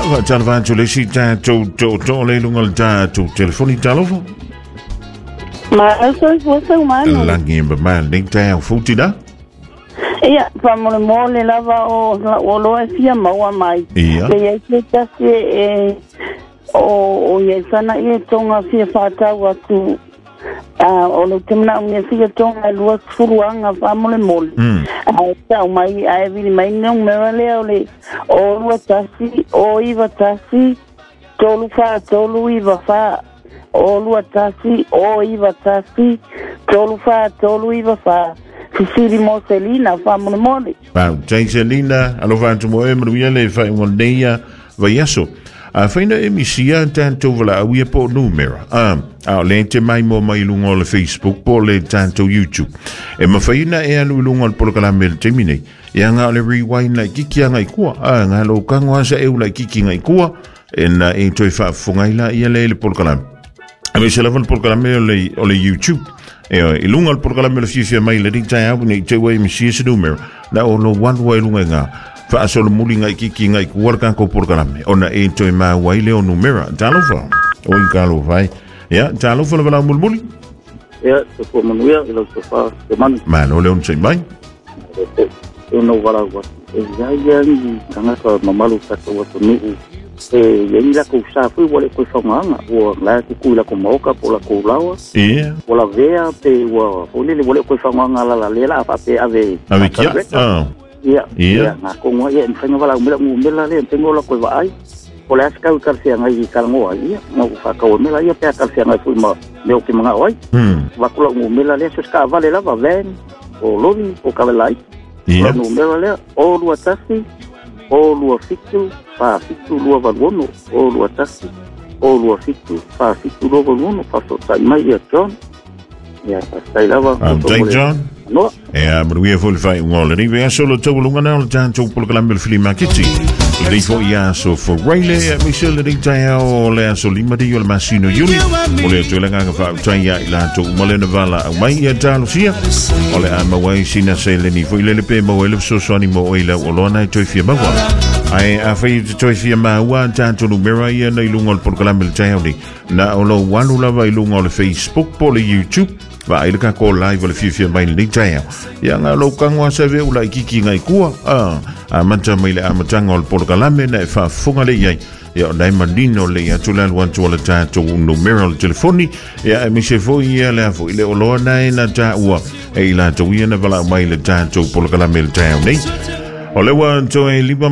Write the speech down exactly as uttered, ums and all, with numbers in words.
va talvan tu le sita tu tu tu le lungal ta tu telefoni talofo. Ma so so so mano. Langi ba man ding ta futi da. Ia, famole mole lava o o lo sia maua mai. Ia. Le ia ta se e o o ia sana ia tonga sia fata wa tu a o lo temna o sia tonga lua furuanga famole mole. A ta mai ai vi mai non me vale ole o lua tasi o iva tasi tolu fa tolu iva fa o lua tasi o iva tasi tolu fa tolu iva fa. Siri Moselina famole mole. Pa Selina alo vantu mo e mruia le fa un dia va yaso. A faina e misia tanto vala we po numero. Um a lente mai mo mai lungo le Facebook po le tanto YouTube. E ma faina e anu lungo po kala mel temine. Ya nga le rewind la kiki nga ikua. A nga lo kangwa sa e la kiki nga ikua. E na e toi fa fungaila ia le po kala. A me se la po kala mel le o le YouTube. E i lunga al programa me le fifia mai le rinta au ni te wai misia se numero na o lo one way lunga nga fa asolo muli ngai kiki ngai kuarkan ko programa ona e toi ma wai le o numero talo fa o i kalo vai ya talo fa la mulmuli ya se ko manuia ilo se fa se man ma no le on sei mai e no wala wa e ya ya ni kanga ka mamalu ka to to ni e yeng la ko sa fu wala ko fa manga o la ki ku la ko moka po la ko lawa e wala vea pe wa o le wala ko fa manga la la le la fa pe ave ave kia ah ya ya na ko ngo ye fa ngala mo mo me la le tengo la ko va ai o la ska ka sia ngai ka ngo ai no fa ka o me la ya pe ka sia ngai fu ma me o ki manga ai hm va ko mo me la le so ska vale la va ven o lo ni o ka lai ya no me la le o lu atasi o lua fitu pa fitu lua valuono o lua tasi o lua fitu pa fitu lua valuono pa so tai mai ia John ia tai lava am tai John no e a mruia fo le fai ngol ni ve solo to lunga na le tanto por kala mel filima kiti le fo ia so fo raile e Michel le tai o le so lima di o masino yuli o le to le nga fa tai ia la to mo le vala mai ia talo sia o le ama wai sina se le ni fo ile le pe mo le so so ni mo ile o lona to fia ma wa ai a fai to fia ma wa tanto numero ia nei lunga por kala mel tai ni na o lo walu la vai lunga le Facebook po le YouTube va ile ka ko live le fifia mai le tai ya nga lo kangwa se ve ula kiki ngai kua a a manta mai le amatanga o porkalame na fa funga le ia ya dai mandino le ya tulal wan to le tato numero telefoni ya mi se foi ia le fo ile olo na na ta wa e la to ia na vala mai le tato porkalame le tai nei ole wan to e liba